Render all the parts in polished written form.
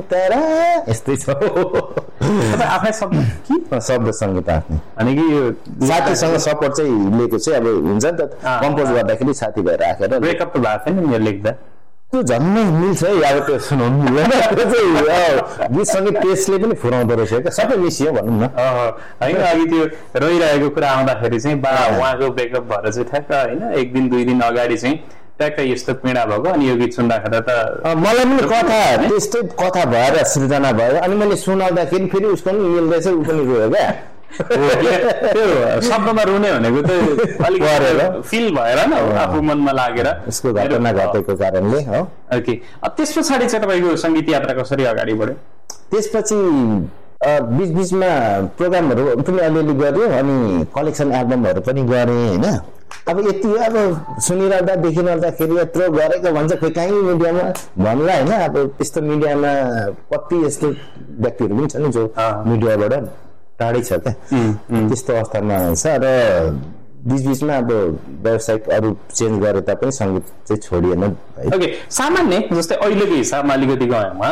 तारा यस्तै छ आफै शब्द सङ्गीत आफ्नै अनि कि यो साथीसँग सपोर्ट चाहिँ लिएको चाहिँ अब हुन्छ नि त कम्पोज गर्दाखेरि साथीभाइ राखेर ब्रेकअप त भएको छैन मेरो लेख्दा त्यो झन्नै मिल्छ है अब त्यो सुनाउनु मिल्दैन त्यो चाहिँ गीत सङ्गीत टेस्टले पनि फुराउँदो रहेछ क्या सबै मिसियो भनौँ न होइन अघि त्यो रोइरहेको कुरा आउँदाखेरि चाहिँ उहाँको ब्रेकअप भएर चाहिँ ठ्याक्क होइन 1 दिन 2 दिन अगाडि चाहिँ ट्याक्क यस्तो पीडा भएको अनि यो गीत सुन्दाखेरि त मलाई पनि कथा त्यस्तै कथा भएर सृजना भयो अनि मैले सुनाउँदाखेरि फेरि उसको पनि मिल्दैछ ऊ पनि रोयो क्या त्यो शब्दमा रुने भनेको त अलिक फिल भएर न आफू मनमा लागेर उसको घटना घटेको कारणले हो ओके त्यस पछाडि चाहिँ तपाईँको सङ्गीत यात्रा कसरी अगाडि बढ्यो त्यसपछि बीच बीचमा प्रोग्रामहरू पनि अलिअलि गऱ्यो अनि कलेक्सन एल्बमहरू पनि गरेँ होइन अब यति अब सुनिरहँदा देखिरहँदाखेरि यत्रो गरेको भन्छ खोइ काहीँ मिडियामा भन्ला होइन अब त्यस्तो मिडियामा कति यस्तो व्यक्तिहरू पनि छन् जो मिडियाबाट टाढै छ क्या त्यस्तो अवस्थामा छ र बीचबीचमा अब व्यावसायिक अरू चेन्ज गरे तापनि सङ्गीत चाहिँ छोडिएन है ओके सामान्य जस्तै अहिलेको हिसाबमा अलिकति गएमा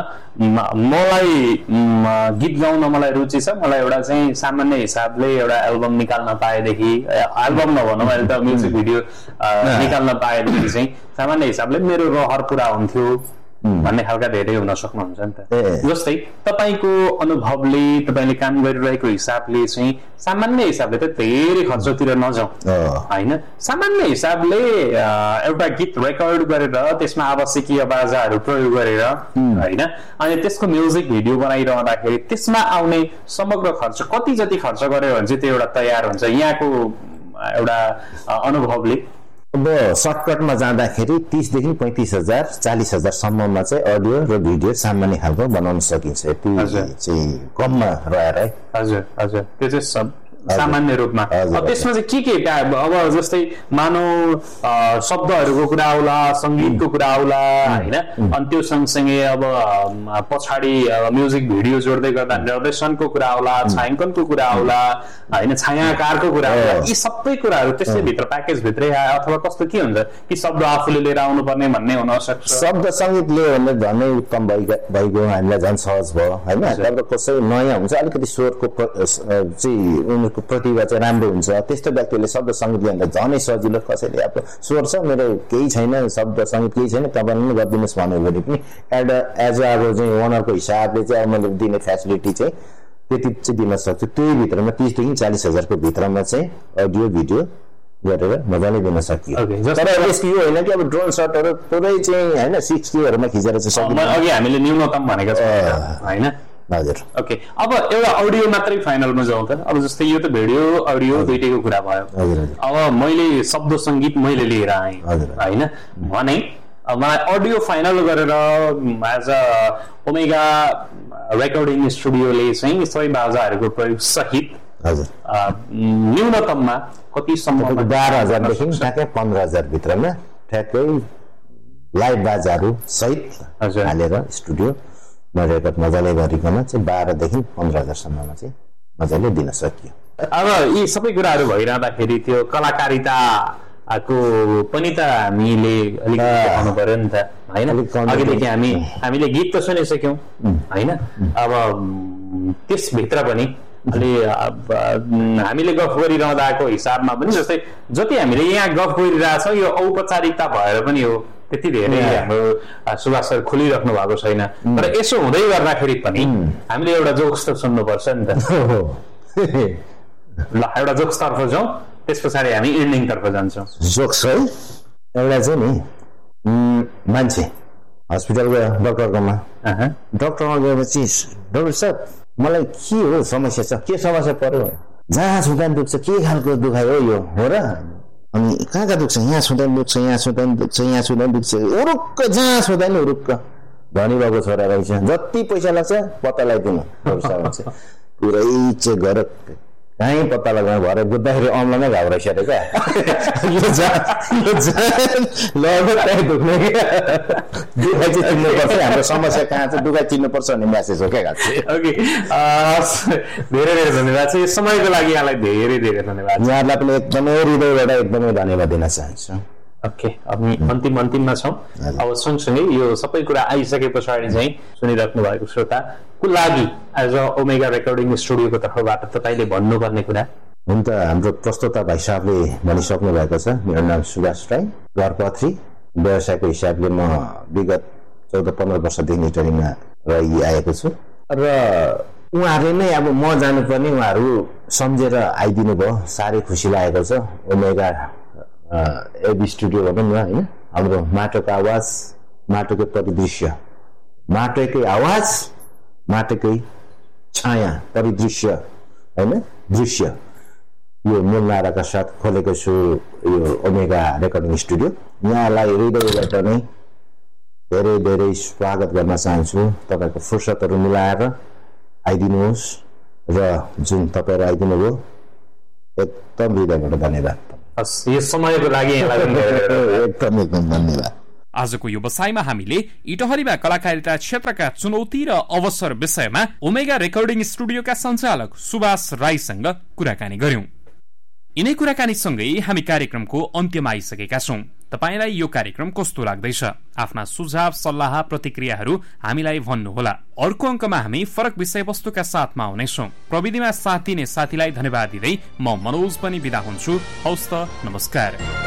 मलाई गीत गाउन मलाई रुचि छ मलाई एउटा चाहिँ सामान्य हिसाबले एउटा एल्बम निकाल्न पाएदेखि एल्बम नभनौँ अहिले त म्युजिक भिडियो निकाल्न पाएदेखि चाहिँ सामान्य हिसाबले मेरो रहर पुरा हुन्थ्यो भन्ने खालका धेरै हुन सक्नुहुन्छ नि त जस्तै तपाईँको अनुभवले तपाईँले काम गरिरहेको हिसाबले चाहिँ सामान्य हिसाबले त धेरै खर्चतिर नजाउँ होइन सामान्य हिसाबले एउटा गीत रेकर्ड गरेर त्यसमा आवश्यकीय बाजाहरू प्रयोग गरेर होइन अनि त्यसको म्युजिक भिडियो बनाइरहँदाखेरि त्यसमा आउने समग्र खर्च कति जति खर्च गर्यो भने चाहिँ त्यो एउटा तयार हुन्छ यहाँको एउटा अनुभवले अब सर्टकटमा जाँदाखेरि 30 देखि 35,000 40,000 सम्ममा चाहिँ अडियो र भिडियो सामान्य खालको बनाउन सकिन्छ यति चाहिँ कममा रहेर है हजुर हजुर त्यो चाहिँ सामान्य रूपमा त्यसमा चाहिँ के अब जस्तै मानव शब्दहरूको कुरा आउला सङ्गीतको कुरा आउला होइन अनि त्यो सँगसँगै अब पछाडि म्युजिक भिडियो जोड्दै गर्दा निर्देशनको कुरा आउला छायाङ्कनको कुरा आउला होइन छायाकारको कुरा आउला यी सबै कुराहरू त्यसै भित्र प्याकेज भित्रै आयो अथवा कस्तो के हुन्छ कि शब्द आफूले लिएर आउनु पर्ने भन्ने हुन सक्छ शब्द सङ्गीत लियो भने झनै उत्तम भइगयो हामीलाई झन् सहज भयो होइन तर कसै नयाँ हुन्छ अलिकति स्वरको चाहिँ प्रतिभा चाहिँ राम्रो हुन्छ त्यस्तो व्यक्तिले शब्द सङ्गीत लिँदा झनै सजिलो कसैले अब स्वर छ मेरो केही छैन शब्द सङ्गीत केही छैन तपाईँले पनि गरिदिनुहोस् भन्यो भने पनि एज अब चाहिँ ओनरको हिसाबले चाहिँ अब मैले दिने फेसिलिटी चाहिँ त्यति चाहिँ दिन सक्छु त्यही भित्रमा 30 देखि 40,000 को भित्रमा चाहिँ अडियो भिडियो गरेर मजाले दिन सकियो तर यसको यो होइन कि अब ड्रोन सटहरू पुरै चाहिँ होइन 6Kहरूमा खिचेर चाहिँ सकिन्छ अघि हामीले न्यूनतम भनेको छ होइन हजुर ओके अब एउटा अडियो मात्रै फाइनलमा जाउँ त अब जस्तै यो त भिडियो अडियो दुईटैको कुरा भयो अब मैले शब्द सङ्गीत मैले लिएर आएँ होइन भने मलाई अडियो फाइनल गरेर एज अ ओमेगा रेकर्डिङ स्टुडियोले चाहिँ सबै बाजाहरूको प्रयोग सहित न्यूनतममा कतिसम्म 12,000 देखि ठ्याक्कै 15,000 भित्रमा ठ्याक्कै लाइभ बाजाहरू सहित हालेर स्टुडियो रेकर्ड मजाले गरिकन चाहिँ 12 देखि 15,000 सम्ममा चाहिँ मजाले दिन सकियो अब यी सबै कुराहरू भइरहँदाखेरि त्यो कलाकारिताको पनि त हामीले अलिक देखाउनु पर्यो नि त होइन अघिदेखि हामीले गीत त सुनिसक्यौँ होइन अब त्यसभित्र पनि अलि हामीले गफ गरिरहँदाको हिसाबमा पनि जस्तै जति हामीले यहाँ गफ गरिरहेछौँ यो औपचारिकता भएर पनि हो त्यति धेरै हाम्रो सुभाष सर खुलिराख्नु भएको छैन तर यसो हुँदै गर्दाखेरि पनि हामीले एउटा जोक्स त सुन्नुपर्छ नि त ल एउटा जोक्स तर्फ जाउँ त्यस पछाडि हामी एन्डिङ तर्फ जान्छौँ जोक्स है एउटा चाहिँ नि मान्छे हस्पिटल गयो डक्टरकोमा डक्टरमा गएपछि डक्टर साहब मलाई के हो समस्या छ के समस्या पर्यो जहाँ छुँदा दुख्छ के खालको दुखाइ हो यो हो र अनि कहाँ दुख्छ यहाँ छुँदा दुख्छ यहाँ छुँदा दुख्छ यहाँ छुँदा दुख्छ उरुक्क जहाँ छुँदा नि उरुक्क धनी बाबु छोरा रहेछ जति पैसा लाग्छ पत्ता लगाइदिनु पुरै चेक गरेर कहीँ पत्ता लगाउनु भएर बुझ्दाखेरि अम्लामै घाउ रहेछ अरे क्या दुखाइ चाहिँ चिन्नुपर्छ हाम्रो समस्या कहाँ छ दुखाइ चिन्नुपर्छ भन्ने म्यासेज हो क्या ओके धेरै धेरै धन्यवाद छ समयको लागि यहाँलाई धेरै धेरै धन्यवाद यहाँहरूलाई पनि एकदमै हृदयबाट एकदमै धन्यवाद दिन चाहन्छु ओके, हामी अन्तिममा छौँ। अब सँगसँगै यो सबै कुरा आइसके पछाडि चाहिँ सुनिराख्नु भएको श्रोताको लागि एज अ ओमेगा रेकर्डिङ स्टुडियोको तर्फबाट तपाईँले भन्नुपर्ने कुरा? हुन त हाम्रो प्रस्तुता भाइ साहबले भनिसक्नु भएको छ। मेरो नाम सुभाष राई, घर पथरी। व्यवसायको हिसाबले म विगत 14-15 वर्षदेखि इटरीमा रहिआएको छु र उहाँहरूले नै अब म जानुपर्ने उहाँहरू सम्झेर आइदिनु भयो। साह्रै खुसी लागेको छ। ओमेगा एबी स्टुडियो भनौँ न होइन, हाम्रो माटोको आवाज, माटोको परिदृश्य, माटोकै आवाज, माटोकै छाया, परिदृश्य होइन, दृश्य, यो मूल नाराका साथ खोलेको छु यो ओमेगा रेकर्डिङ स्टुडियो। यहाँलाई हृदयबाट नै धेरै धेरै स्वागत गर्न चाहन्छु। तपाईँको फुर्सदहरू मिलाएर आइदिनुहोस् र जुन तपाईँहरू आइदिनु भयो एकदम हृदयबाट धन्यवाद। यो समयको लागि एकदम धन्यवाद। आजको व्यवसायमा हामीले इटहरीमा कलाकारिता क्षेत्रका चुनौती र अवसर विषयमा ओमेगा रेकर्डिङ स्टुडियोका सञ्चालक सुभाष राईसँग कुराकानी गर्यौं। यिनै कुराकानीसँगै हामी कार्यक्रमको अन्त्यमा आइसकेका छौं। तपाईलाई यो कार्यक्रम कस्तो लाग्दैछ? आफ्ना सुझाव, सल्लाह, प्रतिक्रियाहरू हामीलाई भन्नुहोला। अर्को अङ्कमा हामी फरक विषयवस्तुका साथमा आउनेछौं। प्रविधिमा साथ दिने साथीलाई धन्यवाद दिँदै म मनोज पनि बिदा हुन्छु। हवस् त, नमस्कार।